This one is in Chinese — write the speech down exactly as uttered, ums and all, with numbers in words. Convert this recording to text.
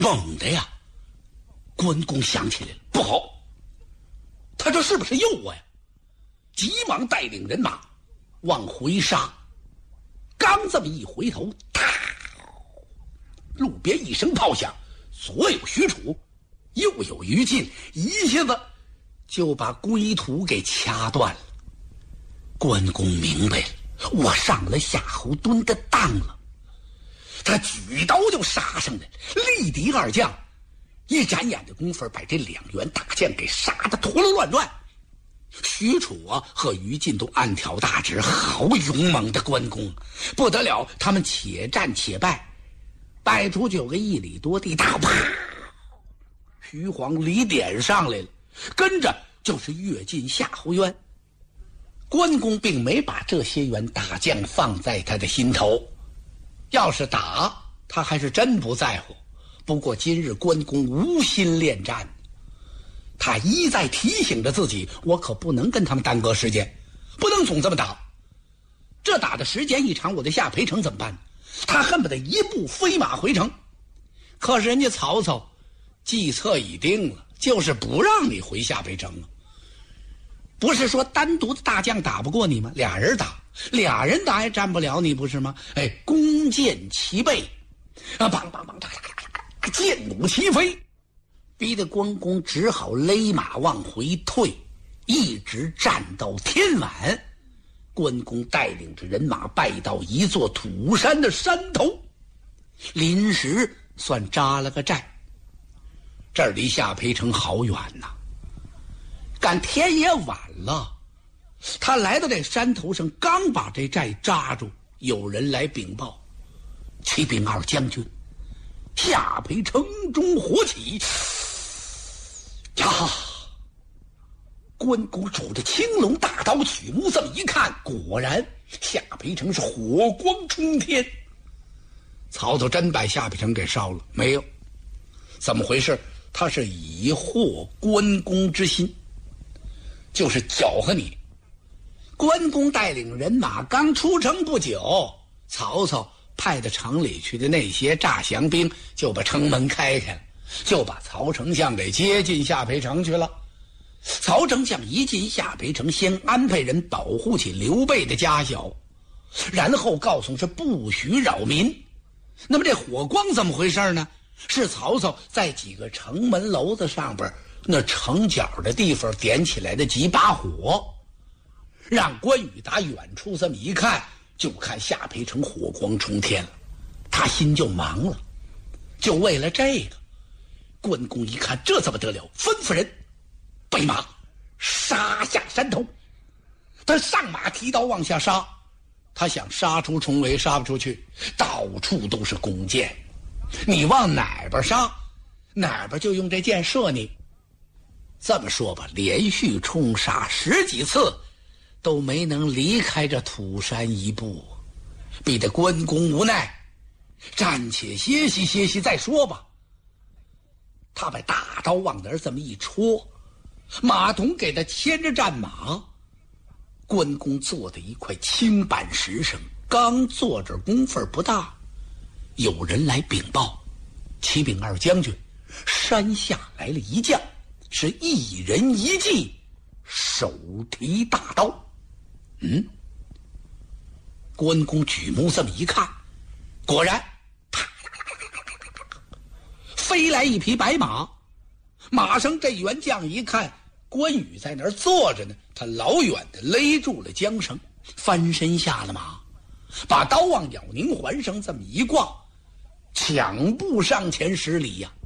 猛的呀，关公想起来了，不好，他这是不是诱我呀？急忙带领人马往回杀，刚这么一回头，啪！路边一声炮响，左有许褚，右有于禁，一下子就把归途给掐断了。关公明白了，我上了夏侯惇的当了。他举刀就杀上来，力敌二将，一眨眼的功夫把这两员大将给杀得陀螺乱转。许褚啊和于禁都暗挑大指，好勇猛的关公，不得了！他们且战且败，败出去有个一里多地，大啪，徐晃离点上来了，跟着就是跃进夏侯渊。关公并没把这些员大将放在他的心头，要是打他还是真不在乎。不过今日关公无心恋战，他一再提醒着自己，我可不能跟他们耽搁时间，不能总这么打。这打的时间一长，我的下邳城怎么办？他恨不得一步飞马回城。可是人家曹操计策已定了，就是不让你回下邳城了。不是说单独的大将打不过你吗？俩人打，俩人打也战不了你，不是吗？哎，弓箭齐备，啊，梆梆梆，箭弩齐飞，逼得关公只好勒马往回退，一直战到天晚。关公带领着人马败到一座土山的山头，临时算扎了个寨。这儿离下邳城好远呐，赶天也晚了。他来到这山头上，刚把这寨扎住，有人来禀报：启禀二将军，下邳城中火起！呀！关公拄着青龙大刀，举目这么一看，果然下邳城是火光冲天。曹操真把下邳城给烧了没有？怎么回事？他是以惑关公之心，就是搅和你。关公带领人马刚出城不久，曹操派到城里去的那些诈降兵就把城门开开了，就把曹丞相给接进下邳城去了。曹丞相一进下邳城，先安排人保护起刘备的家小，然后告诉是不许扰民。那么这火光怎么回事呢？是曹操在几个城门楼子上边那城角的地方点起来的几把火，让关羽打远处这么一看，就看下邳城火光冲天了，他心就忙了。就为了这个，关公一看这怎么得了，吩咐人备马杀下山头。他上马提刀往下杀，他想杀出重围，杀不出去，到处都是弓箭，你往哪边杀，哪边就用这箭射你。这么说吧，连续冲杀十几次都没能离开这土山一步，逼得关公无奈，暂且歇息歇息再说吧。他把大刀往那儿这么一戳，马童给他牵着战马，关公坐在一块青板石上，刚坐这功夫不大，有人来禀报：启禀二将军，山下来了一将，是一人一骑，手提大刀。嗯，关公举目这么一看，果然啪，飞来一匹白马。马上这员将一看关羽在那儿坐着呢，他老远的勒住了缰绳，翻身下了马，把刀往咬宁环上这么一挂，抢步上前十里呀、啊。